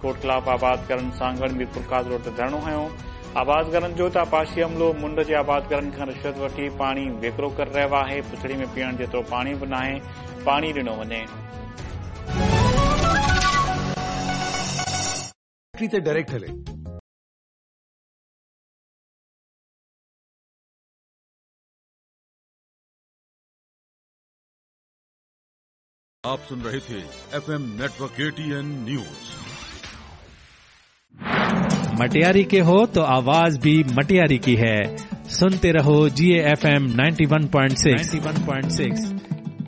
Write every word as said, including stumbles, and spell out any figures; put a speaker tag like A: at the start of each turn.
A: Court खिलाफ़ आबादकारनि सां गॾु मीरपुर खास रोड ते धरणो हयो। आबादकारनि जो त आपाशी अमलो मुंड जे आबादकारनि खां रिश्वत वठी पाणी वेकिरो करे रहियो आहे। पुछड़ी में पीअण जेतिरो पाणी बि नाहे, पाणी ॾिनो वञे।
B: डायरेक्ट हले
C: आप सुन रहे थे FM network ATN news.
D: Matiari के हो तो आवाज भी मटियारी की है। सुनते रहो जी F M ninety one point six.